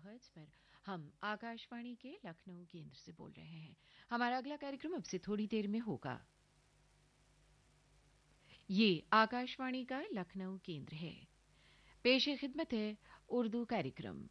Kilohertz पर हम आकाशवाणी के लखनऊ केंद्र से बोल रहे हैं। हमारा अगला कार्यक्रम अब से थोड़ी देर में होगा। ये आकाशवाणी का लखनऊ केंद्र है। पेश खिदमत है उर्दू कार्यक्रम।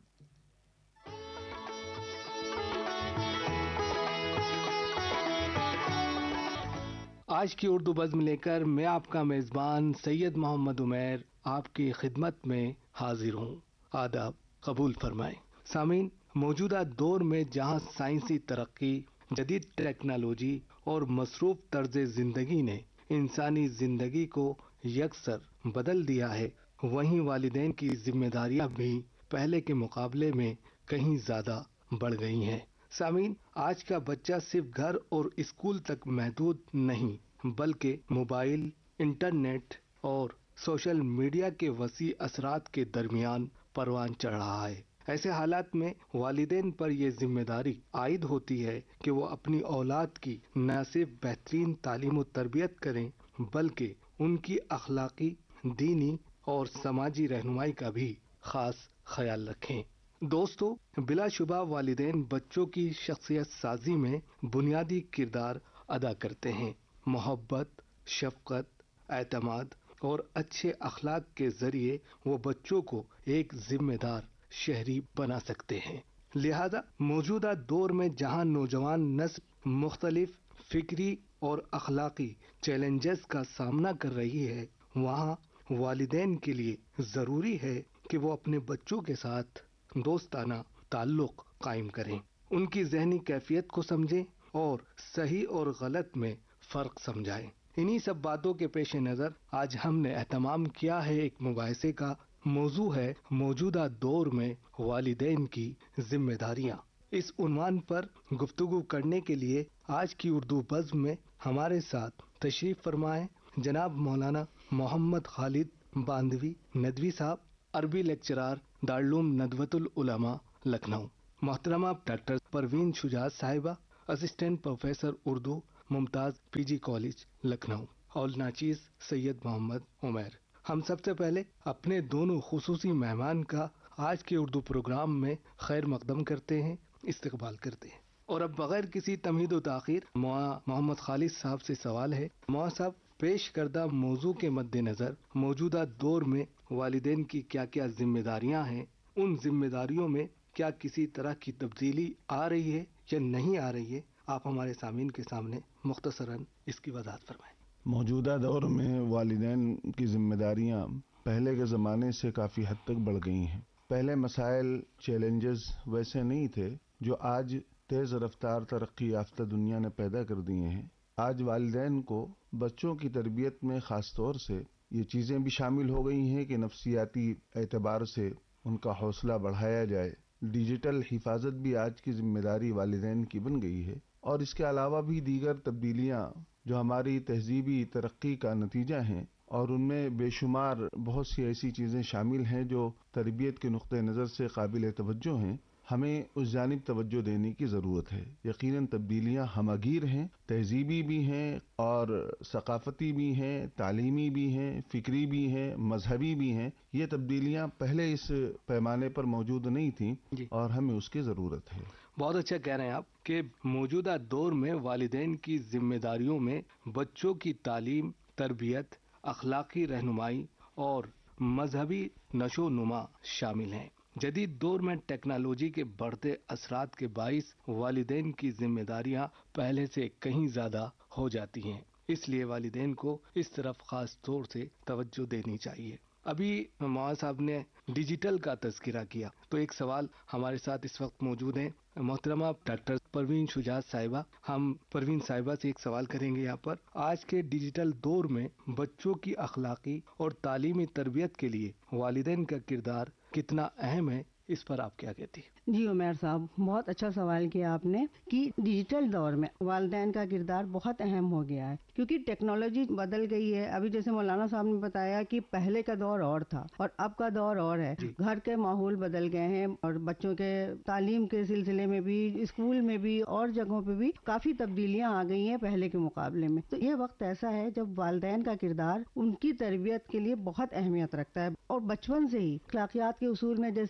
आज की उर्दू बज़्म लेकर मैं आपका मेज़बान सैयद मोहम्मद उमैर आपकी खिदमत में हाजिर हूँ। आदाब कबूल फरमाएं। सामीन, मौजूदा दौर में जहाँ साइंसी तरक्की, जदीद टेक्नोलॉजी और मसरूफ़ तर्ज ज़िंदगी ने इंसानी ज़िंदगी को यकसर बदल दिया है, वहीं वालिदैन की जिम्मेदारियाँ भी पहले के मुकाबले में कहीं ज़्यादा बढ़ गई हैं। सामीन, आज का बच्चा सिर्फ घर और स्कूल तक महदूद नहीं, बल्कि मोबाइल, इंटरनेट और सोशल मीडिया के वसी असरात के दरमियान परवान चढ़ रहा है। ऐसे हालात में वालिदैन पर यह जिम्मेदारी आयद होती है कि वो अपनी औलाद की न सिर्फ बेहतरीन तालीम और तरबियत करें, बल्कि उनकी अखलाकी, दीनी और समाजी रहनुमाई का भी खास ख्याल रखें। दोस्तों, बिलाशुबा वालिदैन बच्चों की शख्सियत साजी में बुनियादी किरदार अदा करते हैं। मोहब्बत, शफकत, एतमाद और अच्छे अखलाक के जरिए वो बच्चों को एक जिम्मेदार शहरी बना सकते हैं। लिहाजा मौजूदा दौर में जहां नौजवान नस्ल मुख्तलिफ फिक्री और अखलाकी चैलेंजेस का सामना कर रही है, वहां वालिदैन के लिए जरूरी है कि वो अपने बच्चों के साथ दोस्ताना ताल्लुक कायम करें, उनकी जहनी कैफियत को समझें और सही और गलत में फर्क समझाएं। इन्हीं सब बातों के पेश नज़र आज हमने एहतमाम किया है एक मुबाहिसे का। मौजू है मौजूदा दौर में वालिदैन की जिम्मेदारियां। इस उन्वान पर गुफ्तगू करने के लिए आज की उर्दू बज़्म में हमारे साथ तशरीफ फरमाएं जनाब मौलाना मोहम्मद खालिद बांधवी नदवी साहब, अरबी लेक्चरार दारुल नदवतुल उलमा लखनऊ, मोहतरमा डॉक्टर परवीन शुजात साहिबा, assistant professor Urdu Mumtaz PG college Lucknow, और नाचीज सैयद मोहम्मद उमैर। हम सबसे पहले अपने दोनों खुसूसी मेहमान का आज के उर्दू प्रोग्राम में खैर मकदम करते हैं, इस्तकबाल करते हैं। और अब बगैर किसी तमहीद व ताखीर मोहम्मद खालिद साहब से सवाल है। मोहम्मद साहब, पेश करदा मौजू के मद्देनजर मौजूदा दौर में वालिदैन की क्या क्या जिम्मेदारियां हैं, उन जिम्मेदारियों में क्या किसी तरह की तब्दीली आ रही है या नहीं आ रही है, आप हमारे सामीन के सामने मुख्तसरन इसकी वजाहत फरमाएं। मौजूदा दौर में वालिदैन की जिम्मेदारियां पहले के ज़माने से काफ़ी हद तक बढ़ गई हैं। पहले मसाइल, चैलेंजेस वैसे नहीं थे जो आज तेज़ रफ्तार तरक्की याफ्ता दुनिया ने पैदा कर दिए हैं। आज वालिदैन को बच्चों की तरबियत में ख़ास तौर से ये चीज़ें भी शामिल हो गई हैं कि नफ्सियाती एतबार से उनका हौसला बढ़ाया जाए। डिजिटल हिफाजत भी आज की जिम्मेदारी वालिदैन की बन गई है, और इसके अलावा भी दीगर तब्दीलियाँ जो हमारी तहजीबी तरक्की का नतीजा हैं, और उनमें बेशुमार बहुत सी ऐसी चीज़ें शामिल हैं जो तरबियत के नुक्ते नज़र से काबिल तवज्जो हैं। हमें उस जानिब तवज्जो देने की ज़रूरत है। यकीनन तब्दीलियाँ हमगीर हैं, तहजीबी भी हैं और सकाफ़ती भी हैं, तालीमी भी हैं, फ़िक्री भी हैं, मजहबी भी हैं। ये तब्दीलियाँ पहले इस पैमाने पर मौजूद नहीं थीं और हमें उसकी ज़रूरत है। बहुत अच्छा कह रहे हैं आप कि मौजूदा दौर में वालिदैन की जिम्मेदारियों में बच्चों की तालीम, तरबियत, अखलाकी रहनुमाई और मजहबी नशो नुमा शामिल हैं। जदीद दौर में टेक्नोलॉजी के बढ़ते असरात के बाइस वालिदैन की जिम्मेदारियां पहले से कहीं ज्यादा हो जाती हैं, इसलिए वालिदैन को इस तरफ खास तौर से तवज्जो देनी चाहिए। अभी मौलाना साहब ने डिजिटल का तज़किरा किया, तो एक सवाल हमारे साथ इस वक्त मौजूद हैं मोहतरमा डॉक्टर परवीन शुजात साहिबा। हम परवीन साहिबा से एक सवाल करेंगे यहाँ पर। आज के डिजिटल दौर में बच्चों की अखलाकी और तालीमी तरबियत के लिए वालिदैन का किरदार कितना अहम है, इस पर आप क्या कहती हैं? जी उमैर साहब, बहुत अच्छा सवाल किया आपने कि डिजिटल दौर में वालिदैन का किरदार बहुत अहम हो गया है, क्योंकि टेक्नोलॉजी बदल गई है। अभी जैसे मौलाना साहब ने बताया कि पहले का दौर और था और अब का दौर और है। घर के माहौल बदल गए हैं और बच्चों के तालीम के सिलसिले में भी, स्कूल में भी और जगहों पे भी काफ़ी तब्दीलियाँ आ गई हैं पहले के मुकाबले में। तो ये वक्त ऐसा है जब वालिदैन का किरदार उनकी तरबियत के लिए बहुत अहमियत रखता है, और बचपन से ही अखलाकियात के उसूल में जैसे है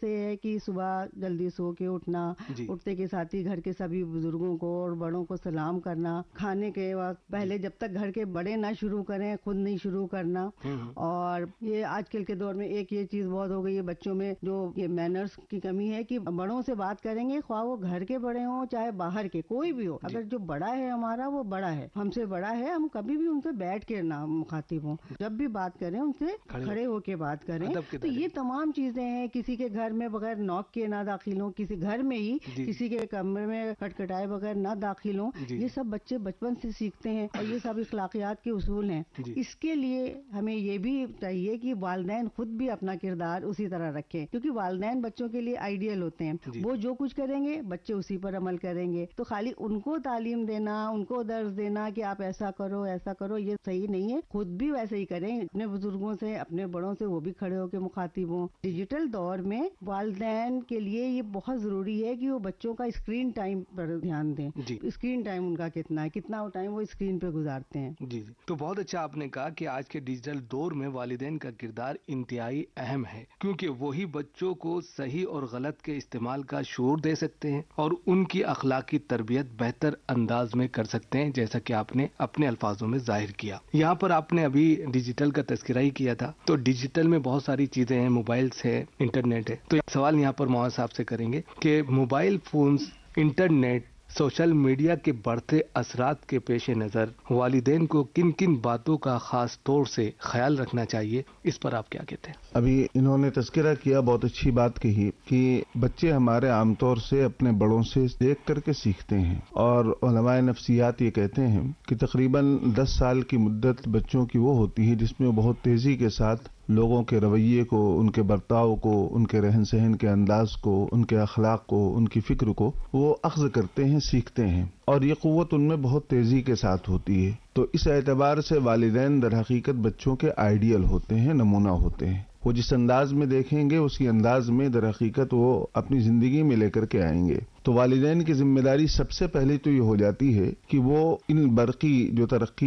کہ صبح جلدی سو کے اٹھنا، اٹھتے کے ساتھ ہی گھر کے سبھی بزرگوں کو اور بڑوں کو سلام کرنا، کھانے کے وقت پہلے جب تک گھر کے بڑے نہ شروع کریں خود نہیں شروع کرنا. اور یہ آج کل کے دور میں ایک یہ چیز بہت ہو گئی ہے بچوں میں، جو یہ مینرز کی کمی ہے کہ بڑوں سے بات کریں گے، خواہ وہ گھر کے بڑے ہوں چاہے باہر کے کوئی بھی ہو، اگر جو بڑا ہے ہمارا وہ بڑا ہے، ہم سے بڑا ہے، ہم کبھی بھی ان سے بیٹھ کے نہ مخاطب ہوں، جب بھی بات کریں ان سے کھڑے ہو کے بات کریں. تو یہ تمام چیزیں ہیں، کسی کے گھر میں بغیر نوک کے نہ داخل ہوں، کسی گھر میں ہی کسی کے کمرے میں کھٹکھٹائے بغیر نہ داخل ہوں. یہ سب بچے بچپن سے سیکھتے ہیں اور یہ سب اخلاقیات کے اصول ہیں. اس کے لیے ہمیں یہ بھی چاہیے کہ والدین خود بھی اپنا کردار اسی طرح رکھیں، کیونکہ والدین بچوں کے لیے آئیڈیل ہوتے ہیں. وہ جو کچھ کریں گے بچے اسی پر عمل کریں گے. تو خالی ان کو تعلیم دینا، ان کو درس دینا کہ آپ ایسا کرو ایسا کرو، یہ صحیح نہیں ہے. خود بھی ویسے ہی کریں، اپنے بزرگوں سے اپنے بڑوں سے وہ بھی کھڑے ہو کے مخاطب ہوں. ڈیجیٹل دور میں والدین کے لیے یہ بہت ضروری ہے کہ وہ بچوں کا اسکرین ٹائم پر دھیان دیں. اسکرین ٹائم ان کا کتنا ہے، کتنا ٹائم وہ اسکرین پہ گزارتے ہیں. جی تو بہت اچھا آپ نے کہا کہ آج کے ڈیجیٹل دور میں والدین کا کردار انتہائی اہم ہے، کیونکہ وہی بچوں کو صحیح اور غلط کے استعمال کا شعور دے سکتے ہیں اور ان کی اخلاقی تربیت بہتر انداز میں کر سکتے ہیں، جیسا کہ آپ نے اپنے الفاظوں میں ظاہر کیا. یہاں پر آپ نے ابھی ڈیجیٹل کا تذکرہ ہی کیا تھا، تو ڈیجیٹل میں بہت ساری چیزیں ہیں، موبائلز ہے، انٹرنیٹ ہے. تو ایک سوال یہاں پر معاذ صاحب سے کریں گے کہ mobile phones, internet, social media کے بڑھتے اثرات کے پیش نظر والدین کو کن کن باتوں کا خاص طور سے خیال رکھنا چاہیے، اس پر آپ کیا کہتے ہیں؟ ابھی انہوں نے تذکرہ کیا، بہت اچھی بات کہی کہ بچے ہمارے عام طور سے اپنے بڑوں سے دیکھ کر کے سیکھتے ہیں، اور علماء نفسیات یہ کہتے ہیں کہ تقریباً 10 سال کی مدت بچوں کی وہ ہوتی ہے جس میں وہ بہت تیزی کے ساتھ لوگوں کے رویے کو، ان کے برتاؤ کو، ان کے رہن سہن کے انداز کو، ان کے اخلاق کو، ان کی فکر کو وہ اخذ کرتے ہیں، سیکھتے ہیں، اور یہ قوت ان میں بہت تیزی کے ساتھ ہوتی ہے. تو اس اعتبار سے والدین در حقیقت بچوں کے آئیڈیل ہوتے ہیں، نمونہ ہوتے ہیں. وہ جس انداز میں دیکھیں گے اسی انداز میں در حقیقت وہ اپنی زندگی میں لے کر کے آئیں گے. تو والدین کی ذمہ داری سب سے پہلے تو یہ ہو جاتی ہے کہ وہ ان برقی جو ترقی